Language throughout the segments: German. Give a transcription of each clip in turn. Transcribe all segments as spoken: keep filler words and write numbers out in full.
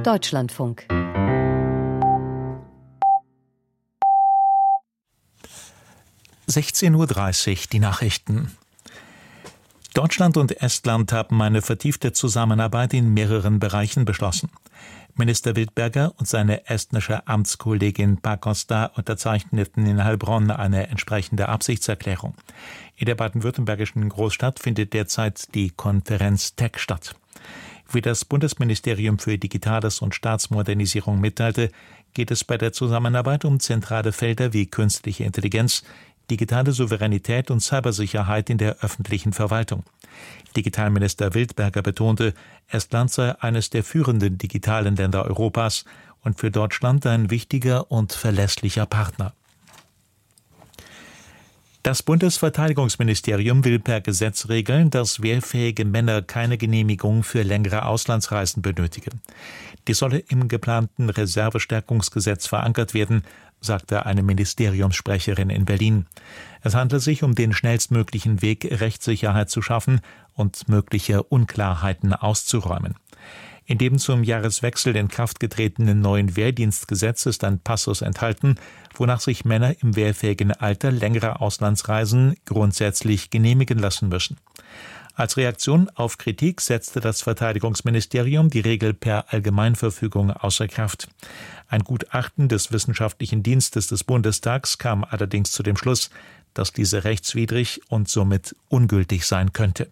Deutschlandfunk. sechzehn Uhr dreißig, die Nachrichten. Deutschland und Estland haben eine vertiefte Zusammenarbeit in mehreren Bereichen beschlossen. Minister Wildberger und seine estnische Amtskollegin Pakosta unterzeichneten in Heilbronn eine entsprechende Absichtserklärung. In der baden-württembergischen Großstadt findet derzeit die Konferenz T E C statt. Wie das Bundesministerium für Digitales und Staatsmodernisierung mitteilte, geht es bei der Zusammenarbeit um zentrale Felder wie künstliche Intelligenz, digitale Souveränität und Cybersicherheit in der öffentlichen Verwaltung. Digitalminister Wildberger betonte, Estland sei eines der führenden digitalen Länder Europas und für Deutschland ein wichtiger und verlässlicher Partner. Das Bundesverteidigungsministerium will per Gesetz regeln, dass wehrfähige Männer keine Genehmigung für längere Auslandsreisen benötigen. Die solle im geplanten Reservestärkungsgesetz verankert werden, sagte eine Ministeriumssprecherin in Berlin. Es handle sich um den schnellstmöglichen Weg, Rechtssicherheit zu schaffen und mögliche Unklarheiten auszuräumen. In dem zum Jahreswechsel in Kraft getretenen neuen Wehrdienstgesetz ist ein Passus enthalten, wonach sich Männer im wehrfähigen Alter längere Auslandsreisen grundsätzlich genehmigen lassen müssen. Als Reaktion auf Kritik setzte das Verteidigungsministerium die Regel per Allgemeinverfügung außer Kraft. Ein Gutachten des Wissenschaftlichen Dienstes des Bundestags kam allerdings zu dem Schluss, dass diese rechtswidrig und somit ungültig sein könnte.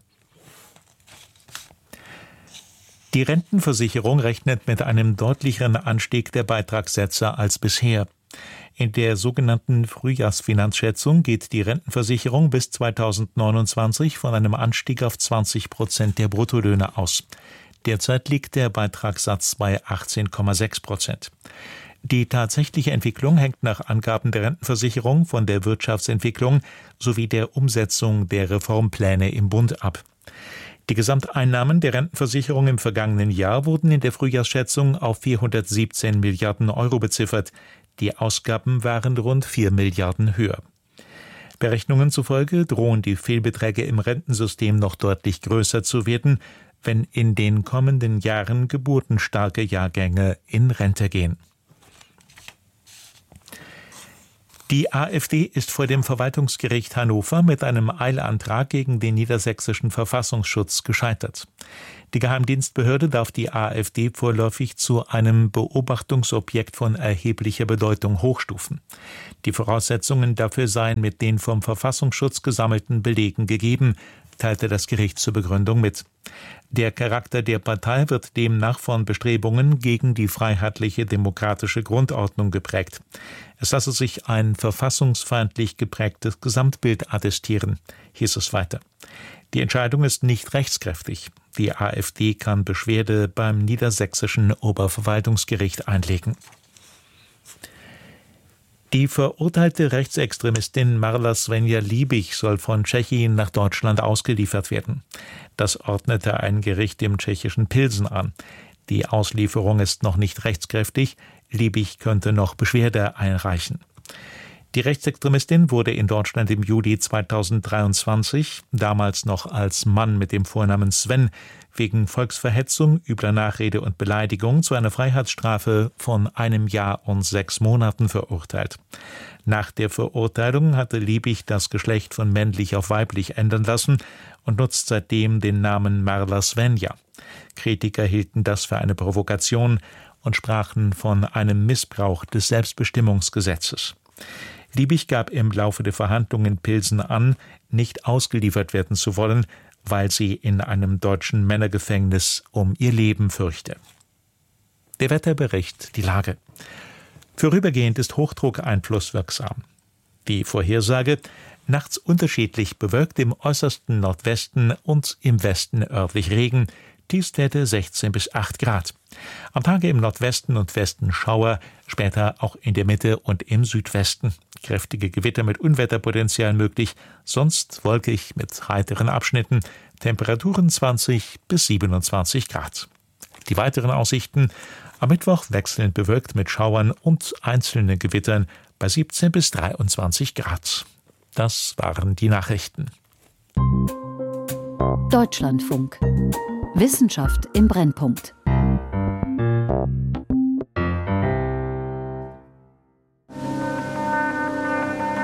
Die Rentenversicherung rechnet mit einem deutlicheren Anstieg der Beitragssätze als bisher. In der sogenannten Frühjahrsfinanzschätzung geht die Rentenversicherung bis zweitausendneunundzwanzig von einem Anstieg auf zwanzig Prozent der Bruttolöhne aus. Derzeit liegt der Beitragssatz bei achtzehn Komma sechs Prozent. Die tatsächliche Entwicklung hängt nach Angaben der Rentenversicherung von der Wirtschaftsentwicklung sowie der Umsetzung der Reformpläne im Bund ab. Die Gesamteinnahmen der Rentenversicherung im vergangenen Jahr wurden in der Frühjahrsschätzung auf vierhundertsiebzehn Milliarden Euro beziffert. Die Ausgaben waren rund vier Milliarden höher. Berechnungen zufolge drohen die Fehlbeträge im Rentensystem noch deutlich größer zu werden, wenn in den kommenden Jahren geburtenstarke Jahrgänge in Rente gehen. Die AfD ist vor dem Verwaltungsgericht Hannover mit einem Eilantrag gegen den niedersächsischen Verfassungsschutz gescheitert. Die Geheimdienstbehörde darf die AfD vorläufig zu einem Beobachtungsobjekt von erheblicher Bedeutung hochstufen. Die Voraussetzungen dafür seien mit den vom Verfassungsschutz gesammelten Belegen gegeben, teilte das Gericht zur Begründung mit. Der Charakter der Partei wird demnach von Bestrebungen gegen die freiheitliche demokratische Grundordnung geprägt. Es lasse sich ein verfassungsfeindlich geprägtes Gesamtbild attestieren, hieß es weiter. Die Entscheidung ist nicht rechtskräftig. Die AfD kann Beschwerde beim niedersächsischen Oberverwaltungsgericht einlegen. Die verurteilte Rechtsextremistin Marla Svenja-Liebig soll von Tschechien nach Deutschland ausgeliefert werden. Das ordnete ein Gericht im tschechischen Pilsen an. Die Auslieferung ist noch nicht rechtskräftig. Liebig könnte noch Beschwerde einreichen. Die Rechtsextremistin wurde in Deutschland im Juli zweitausenddreiundzwanzig, damals noch als Mann mit dem Vornamen Sven, wegen Volksverhetzung, übler Nachrede und Beleidigung zu einer Freiheitsstrafe von einem Jahr und sechs Monaten verurteilt. Nach der Verurteilung hatte Liebig das Geschlecht von männlich auf weiblich ändern lassen und nutzt seitdem den Namen Marla Svenja. Kritiker hielten das für eine Provokation und sprachen von einem Missbrauch des Selbstbestimmungsgesetzes. Liebig gab im Laufe der Verhandlungen in Pilsen an, nicht ausgeliefert werden zu wollen, weil sie in einem deutschen Männergefängnis um ihr Leben fürchte. Der Wetterbericht, die Lage. Vorübergehend ist Hochdruck einflusswirksam. Die Vorhersage: nachts unterschiedlich bewölkt, im äußersten Nordwesten und im Westen örtlich Regen, Tiefstwerte sechzehn bis acht Grad. Am Tage im Nordwesten und Westen Schauer, später auch in der Mitte und im Südwesten. Kräftige Gewitter mit Unwetterpotenzial möglich, sonst wolkig mit heiteren Abschnitten. Temperaturen zwanzig bis siebenundzwanzig Grad. Die weiteren Aussichten: am Mittwoch wechselnd bewölkt mit Schauern und einzelnen Gewittern bei siebzehn bis dreiundzwanzig Grad. Das waren die Nachrichten. Deutschlandfunk. Wissenschaft im Brennpunkt.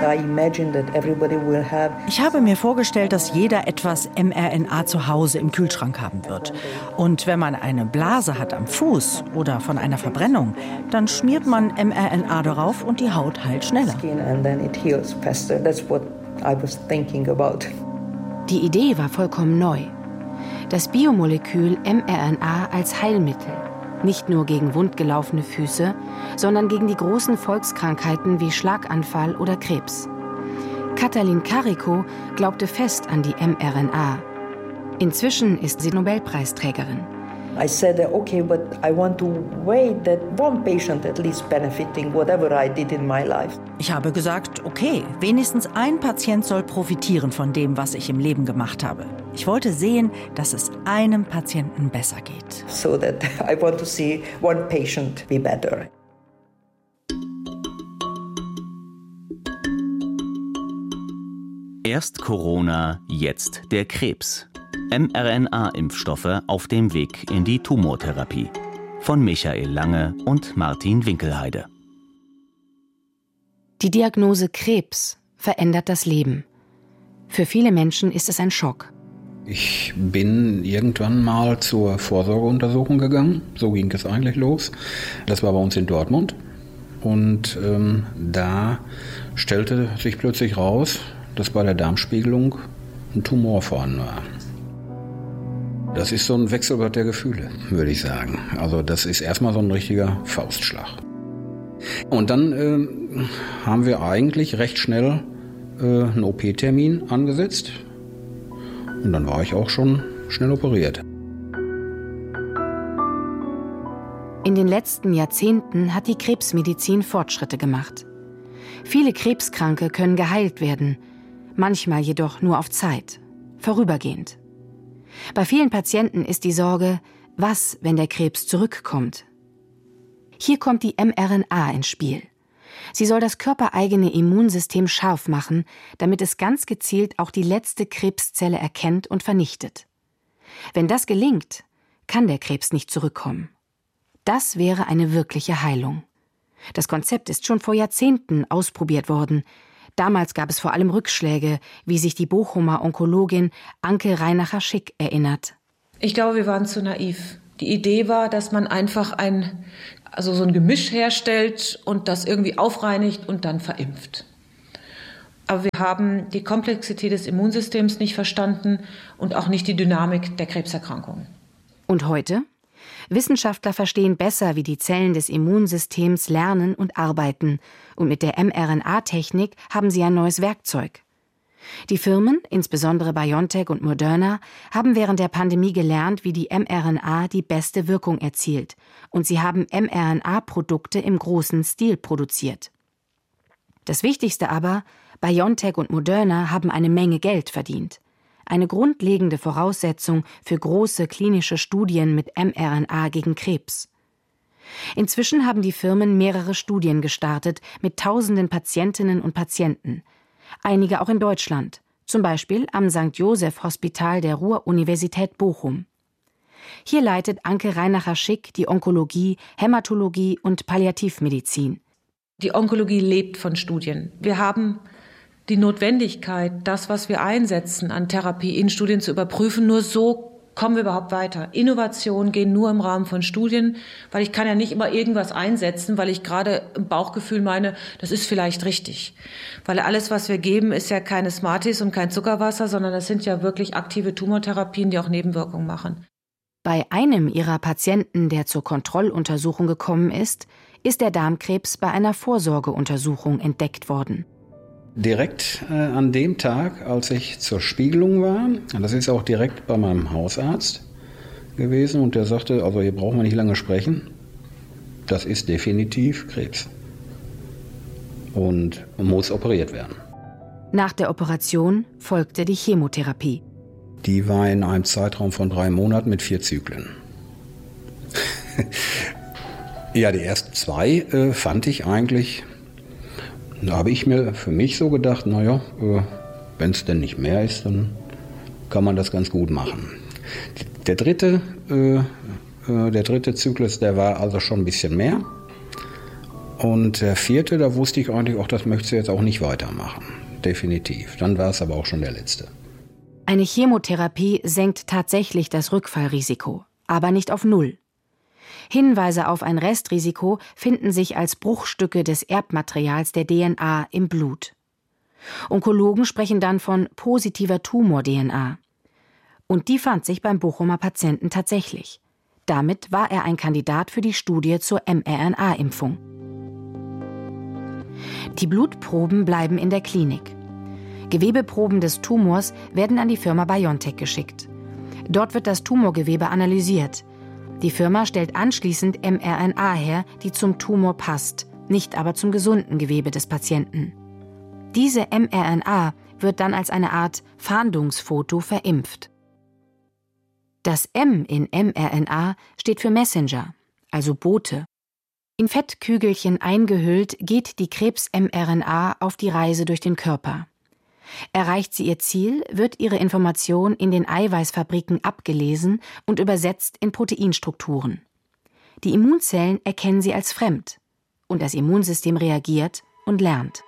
Ich habe mir vorgestellt, dass jeder etwas mRNA zu Hause im Kühlschrank haben wird. Und wenn man eine Blase hat am Fuß oder von einer Verbrennung, dann schmiert man mRNA darauf und die Haut heilt schneller. Die Idee war vollkommen neu. Das Biomolekül mRNA als Heilmittel. Nicht nur gegen wundgelaufene Füße, sondern gegen die großen Volkskrankheiten wie Schlaganfall oder Krebs. Katalin Karikó glaubte fest an die mRNA. Inzwischen ist sie Nobelpreisträgerin. I said, okay, but I want to wait that one patient at least benefiting whatever I did in my life. Ich habe gesagt, okay, wenigstens ein Patient soll profitieren von dem, was ich im Leben gemacht habe. Ich wollte sehen, dass es einem Patienten besser geht. So that I want to see one patient be better. Erst Corona, jetzt der Krebs. mRNA-Impfstoffe auf dem Weg in die Tumortherapie. Von Michael Lange und Martin Winkelheide. Die Diagnose Krebs verändert das Leben. Für viele Menschen ist es ein Schock. Ich bin irgendwann mal zur Vorsorgeuntersuchung gegangen. So ging es eigentlich los. Das war bei uns in Dortmund. Und ähm, da stellte sich plötzlich raus, dass bei der Darmspiegelung ein Tumor vorhanden war. Das ist so ein Wechselbad der Gefühle, würde ich sagen. Also das ist erstmal so ein richtiger Faustschlag. Und dann äh, haben wir eigentlich recht schnell äh, einen O P-Termin angesetzt. Und dann war ich auch schon schnell operiert. In den letzten Jahrzehnten hat die Krebsmedizin Fortschritte gemacht. Viele Krebskranke können geheilt werden, manchmal jedoch nur auf Zeit, vorübergehend. Bei vielen Patienten ist die Sorge, was, wenn der Krebs zurückkommt? Hier kommt die mRNA ins Spiel. Sie soll das körpereigene Immunsystem scharf machen, damit es ganz gezielt auch die letzte Krebszelle erkennt und vernichtet. Wenn das gelingt, kann der Krebs nicht zurückkommen. Das wäre eine wirkliche Heilung. Das Konzept ist schon vor Jahrzehnten ausprobiert worden. Damals gab es vor allem Rückschläge, wie sich die Bochumer Onkologin Anke Reinacher-Schick erinnert. Ich glaube, wir waren zu naiv. Die Idee war, dass man einfach ein, also so ein Gemisch herstellt und das irgendwie aufreinigt und dann verimpft. Aber wir haben die Komplexität des Immunsystems nicht verstanden und auch nicht die Dynamik der Krebserkrankung. Und heute? Wissenschaftler verstehen besser, wie die Zellen des Immunsystems lernen und arbeiten. Und mit der mRNA-Technik haben sie ein neues Werkzeug. Die Firmen, insbesondere BioNTech und Moderna, haben während der Pandemie gelernt, wie die mRNA die beste Wirkung erzielt. Und sie haben mRNA-Produkte im großen Stil produziert. Das Wichtigste aber, BioNTech und Moderna haben eine Menge Geld verdient. Eine grundlegende Voraussetzung für große klinische Studien mit mRNA gegen Krebs. Inzwischen haben die Firmen mehrere Studien gestartet mit tausenden Patientinnen und Patienten. Einige auch in Deutschland, zum Beispiel am Sankt Joseph Hospital der Ruhr-Universität Bochum. Hier leitet Anke Reinacher-Schick die Onkologie, Hämatologie und Palliativmedizin. Die Onkologie lebt von Studien. Wir haben die Notwendigkeit, das, was wir einsetzen an Therapie in Studien zu überprüfen. Nur so kommen wir überhaupt weiter. Innovationen gehen nur im Rahmen von Studien, weil ich kann ja nicht immer irgendwas einsetzen, weil ich gerade im Bauchgefühl meine, das ist vielleicht richtig. Weil alles, was wir geben, ist ja keine Smarties und kein Zuckerwasser, sondern das sind ja wirklich aktive Tumortherapien, die auch Nebenwirkungen machen. Bei einem ihrer Patienten, der zur Kontrolluntersuchung gekommen ist, ist der Darmkrebs bei einer Vorsorgeuntersuchung entdeckt worden. Direkt äh, an dem Tag, als ich zur Spiegelung war, das ist auch direkt bei meinem Hausarzt gewesen und der sagte, also hier brauchen wir nicht lange sprechen, das ist definitiv Krebs und muss operiert werden. Nach der Operation folgte die Chemotherapie. Die war in einem Zeitraum von drei Monaten mit vier Zyklen. Ja, die ersten zwei äh, fand ich eigentlich... Da habe ich mir für mich so gedacht, naja, äh, wenn es denn nicht mehr ist, dann kann man das ganz gut machen. Der dritte, äh, äh, der dritte Zyklus, der war also schon ein bisschen mehr. Und der vierte, da wusste ich eigentlich auch, das möchte ich jetzt auch nicht weitermachen. Definitiv. Dann war es aber auch schon der letzte. Eine Chemotherapie senkt tatsächlich das Rückfallrisiko, aber nicht auf Null. Hinweise auf ein Restrisiko finden sich als Bruchstücke des Erbmaterials der D N A im Blut. Onkologen sprechen dann von positiver Tumor-D N A. Und die fand sich beim Bochumer Patienten tatsächlich. Damit war er ein Kandidat für die Studie zur mRNA-Impfung. Die Blutproben bleiben in der Klinik. Gewebeproben des Tumors werden an die Firma BioNTech geschickt. Dort wird das Tumorgewebe analysiert. Die Firma stellt anschließend mRNA her, die zum Tumor passt, nicht aber zum gesunden Gewebe des Patienten. Diese mRNA wird dann als eine Art Fahndungsfoto verimpft. Das M in mRNA steht für Messenger, also Bote. In Fettkügelchen eingehüllt geht die Krebs-mRNA auf die Reise durch den Körper. Erreicht sie ihr Ziel, wird ihre Information in den Eiweißfabriken abgelesen und übersetzt in Proteinstrukturen. Die Immunzellen erkennen sie als fremd und das Immunsystem reagiert und lernt.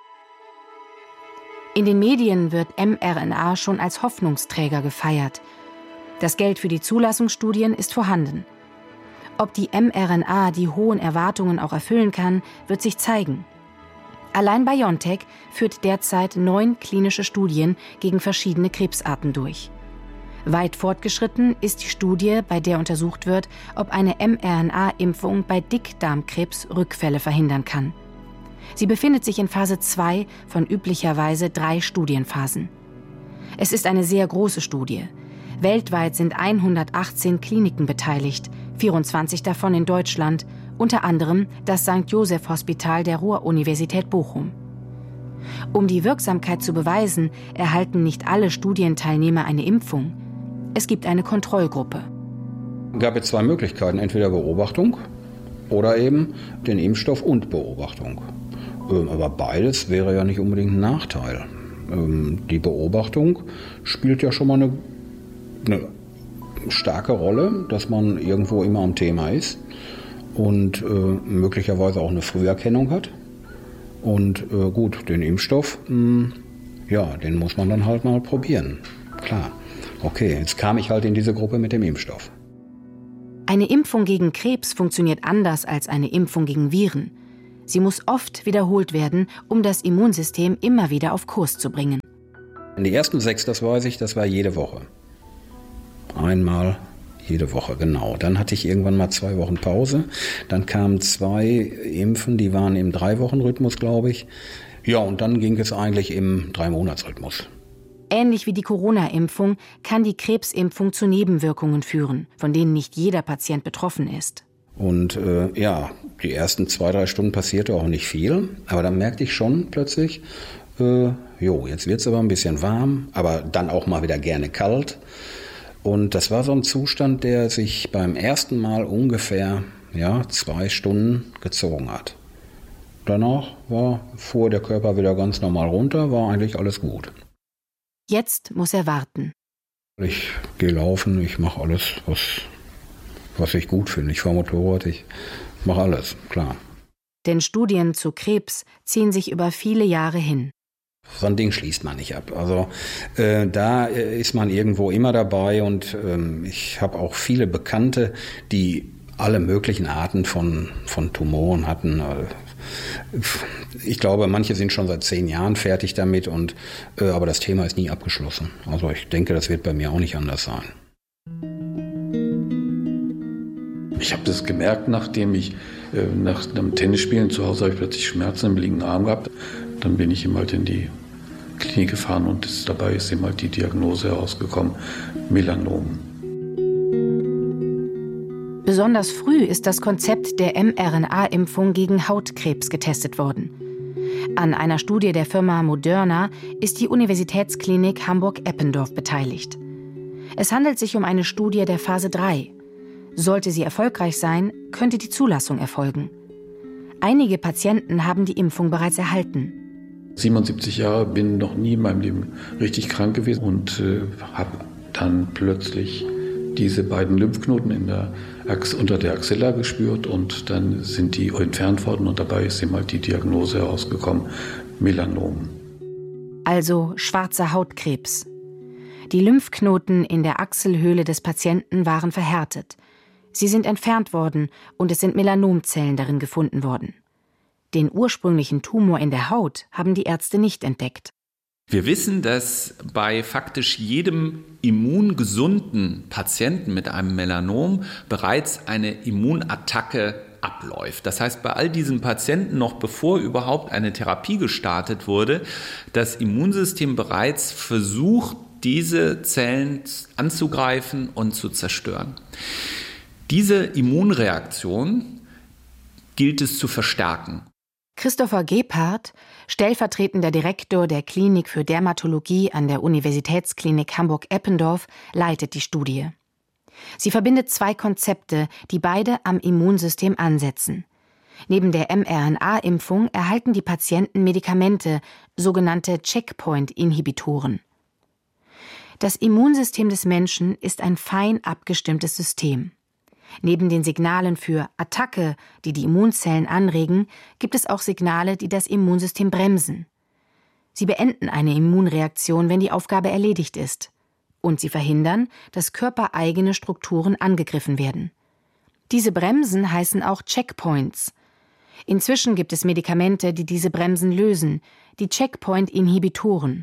In den Medien wird mRNA schon als Hoffnungsträger gefeiert. Das Geld für die Zulassungsstudien ist vorhanden. Ob die mRNA die hohen Erwartungen auch erfüllen kann, wird sich zeigen. Allein BioNTech führt derzeit neun klinische Studien gegen verschiedene Krebsarten durch. Weit fortgeschritten ist die Studie, bei der untersucht wird, ob eine mRNA-Impfung bei Dickdarmkrebs Rückfälle verhindern kann. Sie befindet sich in Phase zwei von üblicherweise drei Studienphasen. Es ist eine sehr große Studie. Weltweit sind hundertachtzehn Kliniken beteiligt, vierundzwanzig davon in Deutschland, unter anderem das Sankt Joseph Hospital der Ruhr-Universität Bochum. Um die Wirksamkeit zu beweisen, erhalten nicht alle Studienteilnehmer eine Impfung. Es gibt eine Kontrollgruppe. Es gab jetzt zwei Möglichkeiten, entweder Beobachtung oder eben den Impfstoff und Beobachtung. Aber beides wäre ja nicht unbedingt ein Nachteil. Die Beobachtung spielt ja schon mal eine eine starke Rolle, dass man irgendwo immer am Thema ist und äh, möglicherweise auch eine Früherkennung hat. Und äh, gut, den Impfstoff, mh, ja, den muss man dann halt mal probieren. Klar. Okay, jetzt kam ich halt in diese Gruppe mit dem Impfstoff. Eine Impfung gegen Krebs funktioniert anders als eine Impfung gegen Viren. Sie muss oft wiederholt werden, um das Immunsystem immer wieder auf Kurs zu bringen. Die ersten sechs, das weiß ich, das war jede Woche. Einmal jede Woche, genau. Dann hatte ich irgendwann mal zwei Wochen Pause. Dann kamen zwei Impfen, die waren im Drei-Wochen-Rhythmus, glaube ich. Ja, und dann ging es eigentlich im Drei-Monats-Rhythmus. Ähnlich wie die Corona-Impfung kann die Krebsimpfung zu Nebenwirkungen führen, von denen nicht jeder Patient betroffen ist. Und äh, ja, die ersten zwei, drei Stunden passierte auch nicht viel. Aber dann merkte ich schon plötzlich, äh, jo, jetzt wird es aber ein bisschen warm, aber dann auch mal wieder gerne kalt. Und das war so ein Zustand, der sich beim ersten Mal ungefähr ja, zwei Stunden gezogen hat. Danach war, fuhr der Körper wieder ganz normal runter, war eigentlich alles gut. Jetzt muss er warten. Ich gehe laufen, ich mache alles, was, was ich gut finde. Ich fahre Motorrad, ich mache alles, klar. Denn Studien zu Krebs ziehen sich über viele Jahre hin. So ein Ding schließt man nicht ab. Also äh, da ist man irgendwo immer dabei und ähm, ich habe auch viele Bekannte, die alle möglichen Arten von, von Tumoren hatten. Ich glaube, manche sind schon seit zehn Jahren fertig damit, und äh, aber das Thema ist nie abgeschlossen. Also ich denke, das wird bei mir auch nicht anders sein. Ich habe das gemerkt, nachdem ich äh, nach einem Tennisspielen zu Hause habe ich plötzlich Schmerzen im linken Arm gehabt. Dann bin ich eben halt in die Klinik gefahren und das, dabei ist eben halt die Diagnose herausgekommen, Melanom. Besonders früh ist das Konzept der mRNA-Impfung gegen Hautkrebs getestet worden. An einer Studie der Firma Moderna ist die Universitätsklinik Hamburg-Eppendorf beteiligt. Es handelt sich um eine Studie der Phase drei. Sollte sie erfolgreich sein, könnte die Zulassung erfolgen. Einige Patienten haben die Impfung bereits erhalten. siebenundsiebzig Jahre, bin noch nie in meinem Leben richtig krank gewesen und äh, habe dann plötzlich diese beiden Lymphknoten in der unter der Axilla gespürt und dann sind die entfernt worden und dabei ist eben halt die Diagnose herausgekommen, Melanom. Also schwarzer Hautkrebs. Die Lymphknoten in der Achselhöhle des Patienten waren verhärtet. Sie sind entfernt worden und es sind Melanomzellen darin gefunden worden. Den ursprünglichen Tumor in der Haut haben die Ärzte nicht entdeckt. Wir wissen, dass bei faktisch jedem immungesunden Patienten mit einem Melanom bereits eine Immunattacke abläuft. Das heißt, bei all diesen Patienten, noch bevor überhaupt eine Therapie gestartet wurde, das Immunsystem bereits versucht, diese Zellen anzugreifen und zu zerstören. Diese Immunreaktion gilt es zu verstärken. Christopher Gebhardt, stellvertretender Direktor der Klinik für Dermatologie an der Universitätsklinik Hamburg-Eppendorf, leitet die Studie. Sie verbindet zwei Konzepte, die beide am Immunsystem ansetzen. Neben der mRNA-Impfung erhalten die Patienten Medikamente, sogenannte Checkpoint-Inhibitoren. Das Immunsystem des Menschen ist ein fein abgestimmtes System. Neben den Signalen für Attacke, die die Immunzellen anregen, gibt es auch Signale, die das Immunsystem bremsen. Sie beenden eine Immunreaktion, wenn die Aufgabe erledigt ist. Und sie verhindern, dass körpereigene Strukturen angegriffen werden. Diese Bremsen heißen auch Checkpoints. Inzwischen gibt es Medikamente, die diese Bremsen lösen, die Checkpoint-Inhibitoren.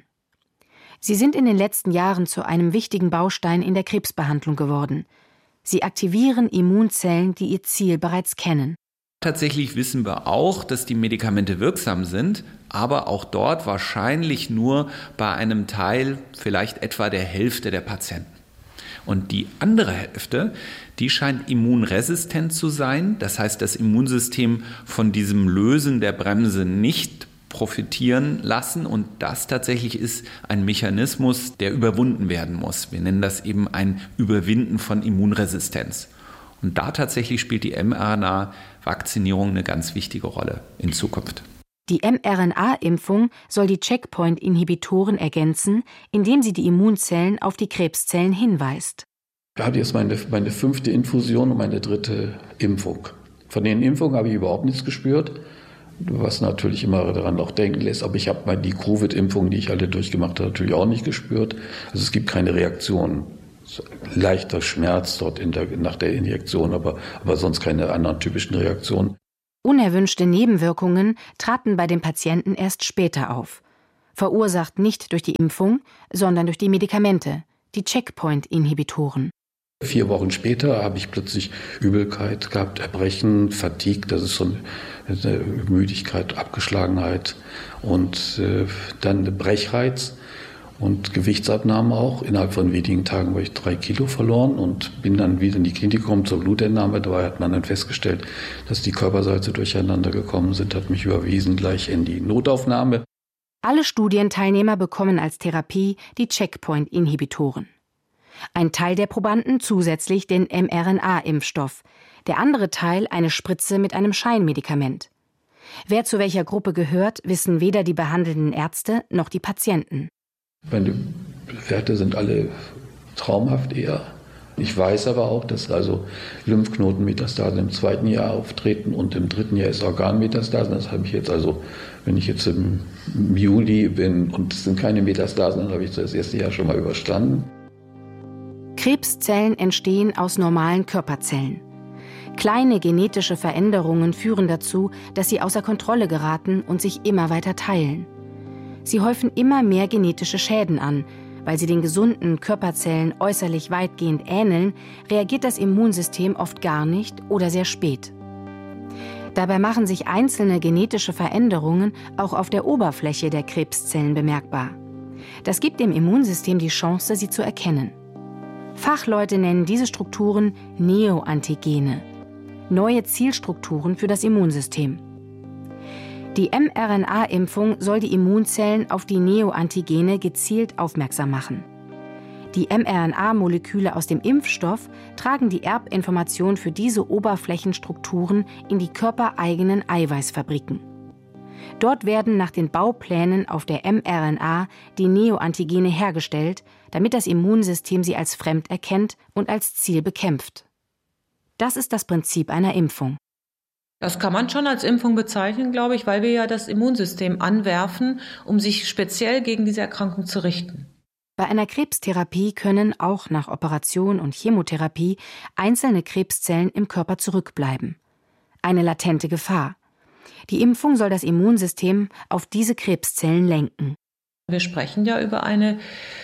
Sie sind in den letzten Jahren zu einem wichtigen Baustein in der Krebsbehandlung geworden. Sie aktivieren Immunzellen, die ihr Ziel bereits kennen. Tatsächlich wissen wir auch, dass die Medikamente wirksam sind, aber auch dort wahrscheinlich nur bei einem Teil, vielleicht etwa der Hälfte der Patienten. Und die andere Hälfte, die scheint immunresistent zu sein. Das heißt, das Immunsystem von diesem Lösen der Bremse nicht profitieren lassen. Und das tatsächlich ist ein Mechanismus, der überwunden werden muss. Wir nennen das eben ein Überwinden von Immunresistenz. Und da tatsächlich spielt die mRNA-Vakzinierung eine ganz wichtige Rolle in Zukunft. Die mRNA-Impfung soll die Checkpoint-Inhibitoren ergänzen, indem sie die Immunzellen auf die Krebszellen hinweist. Ich habe jetzt meine, meine fünfte Infusion und meine dritte Impfung. Von den Impfungen habe ich überhaupt nichts gespürt, was natürlich immer daran auch denken lässt. Aber ich habe mal die Covid-Impfung, die ich alle durchgemacht habe, natürlich auch nicht gespürt. Also es gibt keine Reaktion. Leichter Schmerz dort in der, nach der Injektion, aber, aber sonst keine anderen typischen Reaktionen. Unerwünschte Nebenwirkungen traten bei den Patienten erst später auf. Verursacht nicht durch die Impfung, sondern durch die Medikamente, die Checkpoint-Inhibitoren. Vier Wochen später habe ich plötzlich Übelkeit gehabt, Erbrechen, Fatigue, das ist so eine Müdigkeit, Abgeschlagenheit und äh, dann Brechreiz und Gewichtsabnahme auch. Innerhalb von wenigen Tagen habe ich drei Kilo verloren und bin dann wieder in die Klinik gekommen zur Blutentnahme. Dabei hat man dann festgestellt, dass die Körpersalze durcheinander gekommen sind, hat mich überwiesen gleich in die Notaufnahme. Alle Studienteilnehmer bekommen als Therapie die Checkpoint-Inhibitoren. Ein Teil der Probanden zusätzlich den mRNA-Impfstoff, der andere Teil eine Spritze mit einem Scheinmedikament. Wer zu welcher Gruppe gehört, wissen weder die behandelnden Ärzte noch die Patienten. Meine Werte sind alle traumhaft eher. Ich weiß aber auch, dass also Lymphknotenmetastasen im zweiten Jahr auftreten und im dritten Jahr ist Organmetastasen. Das habe ich jetzt also, wenn ich jetzt im Juli bin und es sind keine Metastasen, dann habe ich das erste Jahr schon mal überstanden. Krebszellen entstehen aus normalen Körperzellen. Kleine genetische Veränderungen führen dazu, dass sie außer Kontrolle geraten und sich immer weiter teilen. Sie häufen immer mehr genetische Schäden an. Weil sie den gesunden Körperzellen äußerlich weitgehend ähneln, reagiert das Immunsystem oft gar nicht oder sehr spät. Dabei machen sich einzelne genetische Veränderungen auch auf der Oberfläche der Krebszellen bemerkbar. Das gibt dem Immunsystem die Chance, sie zu erkennen. Fachleute nennen diese Strukturen Neoantigene, neue Zielstrukturen für das Immunsystem. Die mRNA-Impfung soll die Immunzellen auf die Neoantigene gezielt aufmerksam machen. Die mRNA-Moleküle aus dem Impfstoff tragen die Erbinformation für diese Oberflächenstrukturen in die körpereigenen Eiweißfabriken. Dort werden nach den Bauplänen auf der mRNA die Neoantigene hergestellt, damit das Immunsystem sie als fremd erkennt und als Ziel bekämpft. Das ist das Prinzip einer Impfung. Das kann man schon als Impfung bezeichnen, glaube ich, weil wir ja das Immunsystem anwerfen, um sich speziell gegen diese Erkrankung zu richten. Bei einer Krebstherapie können auch nach Operation und Chemotherapie einzelne Krebszellen im Körper zurückbleiben. Eine latente Gefahr. Die Impfung soll das Immunsystem auf diese Krebszellen lenken. Wir sprechen ja über eine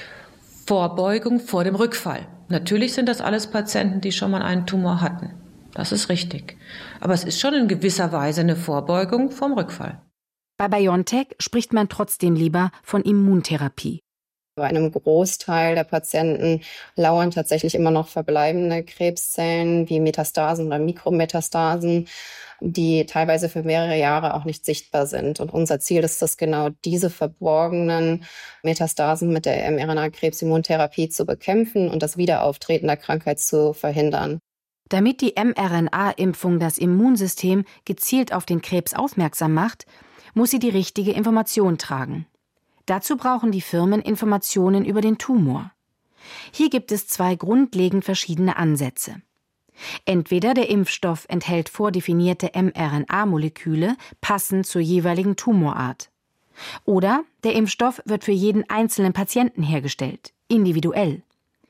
Vorbeugung vor dem Rückfall. Natürlich sind das alles Patienten, die schon mal einen Tumor hatten. Das ist richtig. Aber es ist schon in gewisser Weise eine Vorbeugung vom Rückfall. Bei BioNTech spricht man trotzdem lieber von Immuntherapie. Bei einem Großteil der Patienten lauern tatsächlich immer noch verbleibende Krebszellen wie Metastasen oder Mikrometastasen, die teilweise für mehrere Jahre auch nicht sichtbar sind. Und unser Ziel ist es, genau diese verborgenen Metastasen mit der mRNA-Krebsimmuntherapie zu bekämpfen und das Wiederauftreten der Krankheit zu verhindern. Damit die mRNA-Impfung das Immunsystem gezielt auf den Krebs aufmerksam macht, muss sie die richtige Information tragen. Dazu brauchen die Firmen Informationen über den Tumor. Hier gibt es zwei grundlegend verschiedene Ansätze. Entweder der Impfstoff enthält vordefinierte mRNA-Moleküle passend zur jeweiligen Tumorart. Oder der Impfstoff wird für jeden einzelnen Patienten hergestellt, individuell.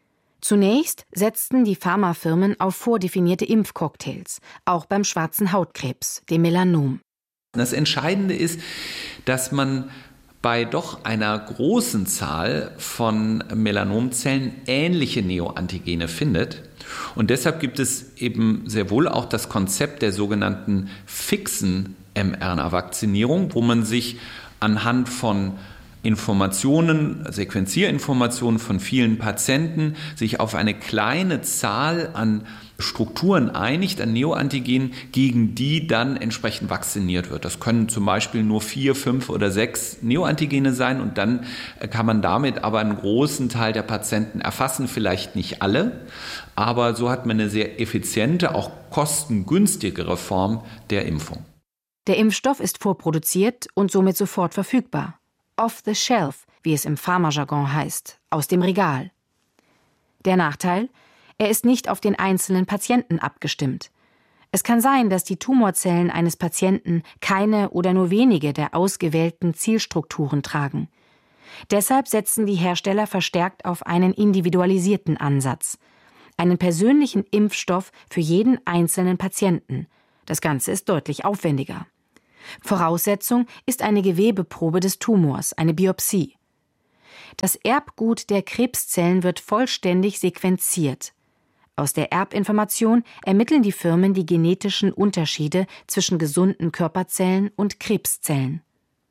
Zunächst setzten die Pharmafirmen auf vordefinierte Impfcocktails, auch beim schwarzen Hautkrebs, dem Melanom. Das Entscheidende ist, dass man bei doch einer großen Zahl von Melanomzellen ähnliche Neoantigene findet. Und deshalb gibt es eben sehr wohl auch das Konzept der sogenannten fixen mRNA-Vakzinierung, wo man sich anhand von Informationen, Sequenzierinformationen von vielen Patienten sich auf eine kleine Zahl an Strukturen einigt, an Neoantigenen, gegen die dann entsprechend vakziniert wird. Das können zum Beispiel nur vier, fünf oder sechs Neoantigene sein und dann kann man damit aber einen großen Teil der Patienten erfassen, vielleicht nicht alle, aber so hat man eine sehr effiziente, auch kostengünstigere Form der Impfung. Der Impfstoff ist vorproduziert und somit sofort verfügbar. Off the shelf, wie es im Pharmajargon heißt, aus dem Regal. Der Nachteil? Er ist nicht auf den einzelnen Patienten abgestimmt. Es kann sein, dass die Tumorzellen eines Patienten keine oder nur wenige der ausgewählten Zielstrukturen tragen. Deshalb setzen die Hersteller verstärkt auf einen individualisierten Ansatz, einen persönlichen Impfstoff für jeden einzelnen Patienten. Das Ganze ist deutlich aufwendiger. Voraussetzung ist eine Gewebeprobe des Tumors, eine Biopsie. Das Erbgut der Krebszellen wird vollständig sequenziert. Aus der Erbinformation ermitteln die Firmen die genetischen Unterschiede zwischen gesunden Körperzellen und Krebszellen.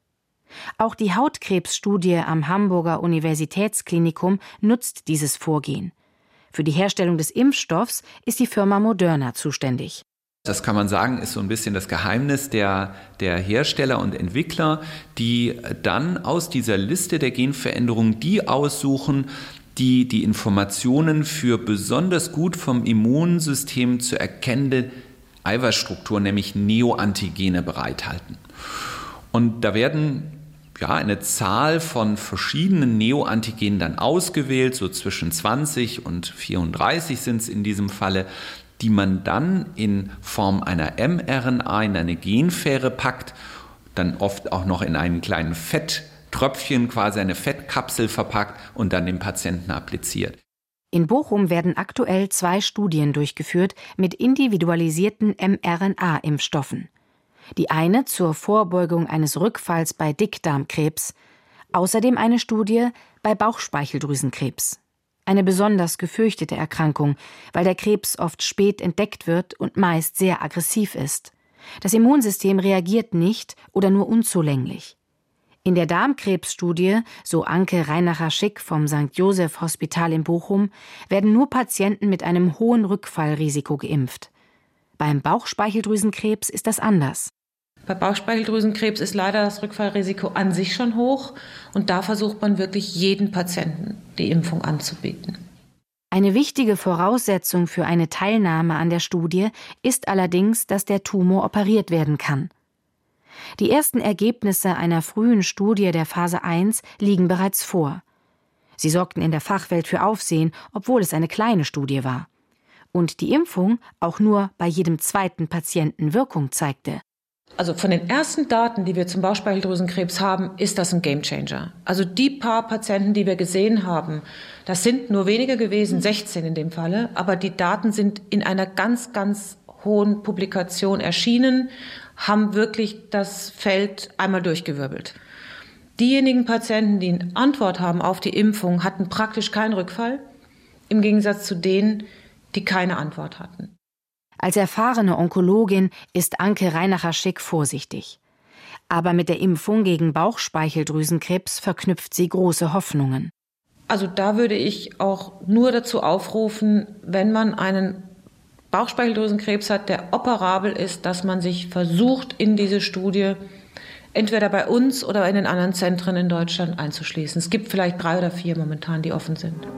Auch die Hautkrebsstudie am Hamburger Universitätsklinikum nutzt dieses Vorgehen. Für die Herstellung des Impfstoffs ist die Firma Moderna zuständig. Das kann man sagen, ist so ein bisschen das Geheimnis der, der Hersteller und Entwickler, die dann aus dieser Liste der Genveränderungen die aussuchen, die die Informationen für besonders gut vom Immunsystem zu erkennende Eiweißstrukturen, nämlich Neoantigene, bereithalten. Und da werden ja eine Zahl von verschiedenen Neoantigenen dann ausgewählt, so zwischen zwanzig und vierunddreißig sind es in diesem Falle, die man dann in Form einer mRNA in eine Genfähre packt, dann oft auch noch in einen kleinen Fetttröpfchen, quasi eine Fettkapsel verpackt und dann dem Patienten appliziert. In Bochum werden aktuell zwei Studien durchgeführt mit individualisierten mRNA-Impfstoffen. Die eine zur Vorbeugung eines Rückfalls bei Dickdarmkrebs, außerdem eine Studie bei Bauchspeicheldrüsenkrebs. Eine besonders gefürchtete Erkrankung, weil der Krebs oft spät entdeckt wird und meist sehr aggressiv ist. Das Immunsystem reagiert nicht oder nur unzulänglich. In der Darmkrebsstudie, so Anke Reinacher-Schick vom Sankt Joseph Hospital in Bochum, werden nur Patienten mit einem hohen Rückfallrisiko geimpft. Beim Bauchspeicheldrüsenkrebs ist das anders. Bei Bauchspeicheldrüsenkrebs ist leider das Rückfallrisiko an sich schon hoch und da versucht man wirklich jeden Patienten die Impfung anzubieten. Eine wichtige Voraussetzung für eine Teilnahme an der Studie ist allerdings, dass der Tumor operiert werden kann. Die ersten Ergebnisse einer frühen Studie der Phase eins liegen bereits vor. Sie sorgten in der Fachwelt für Aufsehen, obwohl es eine kleine Studie war. und die Impfung auch nur bei jedem zweiten Patienten Wirkung zeigte. Also von den ersten Daten, die wir zum Bauchspeicheldrüsenkrebs haben, ist das ein Gamechanger. Also die paar Patienten, die wir gesehen haben, das sind nur wenige gewesen, sechzehn in dem Falle, aber die Daten sind in einer ganz, ganz hohen Publikation erschienen, haben wirklich das Feld einmal durchgewirbelt. Diejenigen Patienten, die eine Antwort haben auf die Impfung, hatten praktisch keinen Rückfall, im Gegensatz zu denen, die keine Antwort hatten. Als erfahrene Onkologin ist Anke Reinacher-Schick vorsichtig. Aber mit der Impfung gegen Bauchspeicheldrüsenkrebs verknüpft sie große Hoffnungen. Also da würde ich auch nur dazu aufrufen, wenn man einen Bauchspeicheldrüsenkrebs hat, der operabel ist, dass man sich versucht, in diese Studie entweder bei uns oder in den anderen Zentren in Deutschland einzuschließen. Es gibt vielleicht drei oder vier momentan, die offen sind.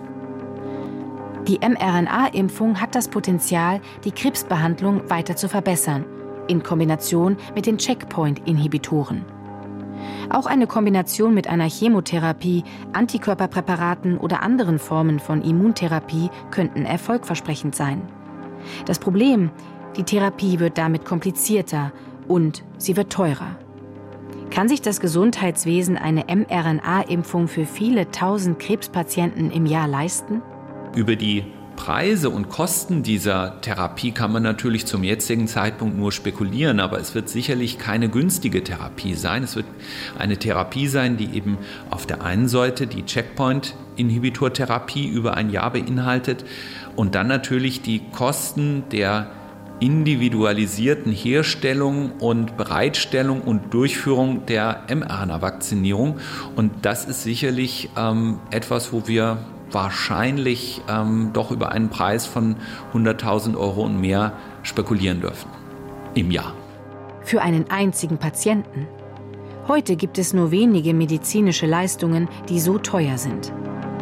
Die mRNA-Impfung hat das Potenzial, die Krebsbehandlung weiter zu verbessern, in Kombination mit den Checkpoint-Inhibitoren. Auch eine Kombination mit einer Chemotherapie, Antikörperpräparaten oder anderen Formen von Immuntherapie könnten erfolgversprechend sein. Das Problem, die Therapie wird damit komplizierter und sie wird teurer. Kann sich das Gesundheitswesen eine mRNA-Impfung für viele tausend Krebspatienten im Jahr leisten? Über die Preise und Kosten dieser Therapie kann man natürlich zum jetzigen Zeitpunkt nur spekulieren, aber es wird sicherlich keine günstige Therapie sein. Es wird eine Therapie sein, die eben auf der einen Seite die Checkpoint-Inhibitor-Therapie über ein Jahr beinhaltet und dann natürlich die Kosten der individualisierten Herstellung und Bereitstellung und Durchführung der mRNA-Vakzinierung. Und das ist sicherlich ähm, etwas, wo wir wahrscheinlich ähm, doch über einen Preis von hunderttausend Euro und mehr spekulieren dürfen im Jahr. Für einen einzigen Patienten. Heute gibt es nur wenige medizinische Leistungen, die so teuer sind.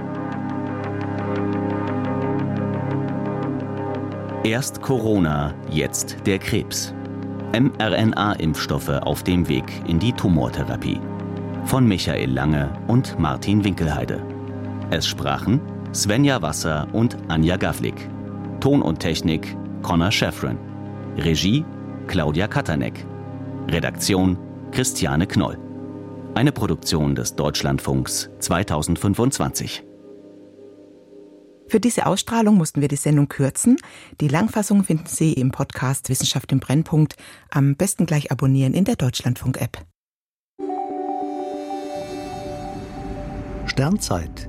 Erst Corona, jetzt der Krebs. mRNA-Impfstoffe auf dem Weg in die Tumortherapie. Von Michael Lange und Martin Winkelheide. Es sprachen Svenja Wasser und Anja Gavlik. Ton und Technik Connor Schäffren. Regie Claudia Katanek. Redaktion Christiane Knoll. Eine Produktion des Deutschlandfunks zweitausendfünfundzwanzig. Für diese Ausstrahlung mussten wir die Sendung kürzen. Die Langfassung finden Sie im Podcast Wissenschaft im Brennpunkt. Am besten gleich abonnieren in der Deutschlandfunk-App. Sternzeit.